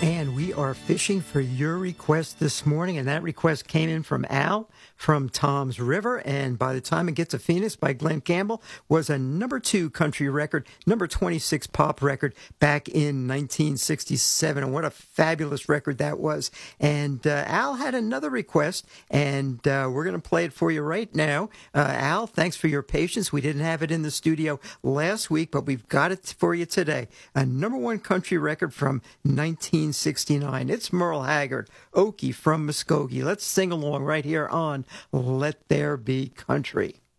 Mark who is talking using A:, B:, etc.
A: And we are fishing for your request this morning, and that request came in from Al from Tom's River, and By the Time It Gets to Phoenix by Glenn Campbell was a number 2 country record, number 26 pop record back in 1967, and what a fabulous record that was. And Al had another request, and we're going to play it for you right now. Al, thanks for your patience. We didn't have it in the studio last week, but we've got it for you today. A number 1 country record from 1969. It's Merle Haggard, Okie from Muskogee. Let's sing along right here on Let There Be Country.